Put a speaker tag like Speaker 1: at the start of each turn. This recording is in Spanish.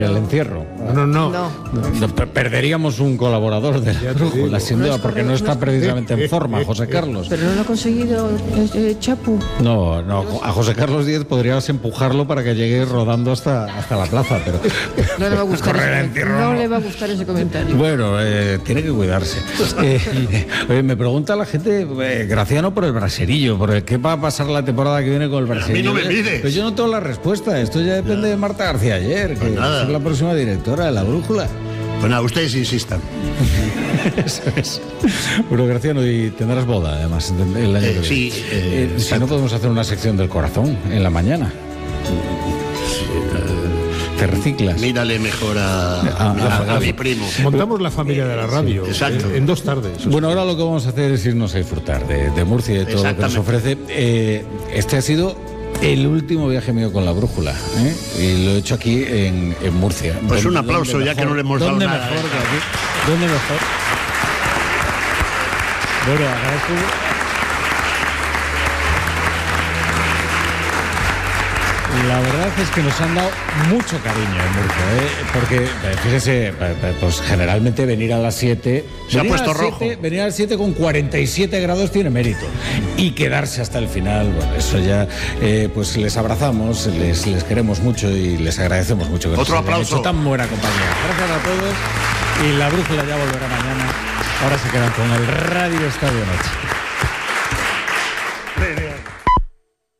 Speaker 1: El encierro.
Speaker 2: No.
Speaker 1: Perderíamos un colaborador de la brújula, sin duda, porque no está precisamente en forma, José Carlos.
Speaker 2: Pero no lo ha conseguido Chapu.
Speaker 1: No, a José Carlos Díez podrías empujarlo para que llegue rodando hasta la plaza, pero
Speaker 2: No le va a gustar
Speaker 1: correr el encierro,
Speaker 2: no le va a gustar ese comentario.
Speaker 1: Bueno, tiene que cuidarse. Oye, me pregunta la gente, Graciano, por el braserillo, por qué va a pasar la temporada que viene con el braserillo.
Speaker 3: A mí no me mires.
Speaker 1: Pues yo no tengo la respuesta, esto ya depende de Marta García Ayer, que
Speaker 3: nada.
Speaker 1: es la próxima directora de la brújula.
Speaker 3: Pues nada, ustedes insistan.
Speaker 1: Eso es. Bueno, Graciano, y tendrás boda, además, el año que viene.
Speaker 3: Sí.
Speaker 1: Si no, podemos hacer una sección del corazón en la mañana. Te reciclas.
Speaker 3: Mírale mejor a mi primo.
Speaker 4: Montamos la familia de la radio.
Speaker 3: exacto.
Speaker 4: En 2 tardes.
Speaker 1: Bueno, ahora lo que vamos a hacer es irnos a disfrutar de Murcia y de todo lo que nos ofrece. Este ha sido el último viaje mío con la brújula, ¿eh? Y lo he hecho aquí en Murcia.
Speaker 3: Pues un aplauso, ya que no le hemos dado nada.
Speaker 1: ¿Dónde mejor que aquí? ¿Dónde mejor? Bueno, agradezco. La verdad es que nos han dado mucho cariño en Murcia, ¿eh? Porque, fíjese, pues generalmente venir a las 7...
Speaker 3: Se ha puesto rojo.
Speaker 1: Venir a las 7 con 47 grados tiene mérito. Y quedarse hasta el final, bueno, eso ya, pues les abrazamos, les queremos mucho y les agradecemos mucho que
Speaker 3: Otro
Speaker 1: nos hayan
Speaker 3: aplauso.
Speaker 1: hecho tan buena compañía. Gracias a todos. Y la brújula ya volverá mañana. Ahora se quedan con el Radio Estadio Noche.